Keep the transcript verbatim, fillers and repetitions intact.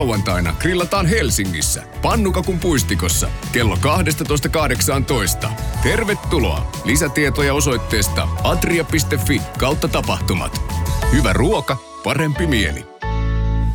Lauantaina grillataan Helsingissä, Pannukakun puistikossa, kello kaksitoista kahdeksantoista. Tervetuloa! Lisätietoja osoitteesta atria piste fi kautta tapahtumat. Hyvä ruoka, parempi mieli.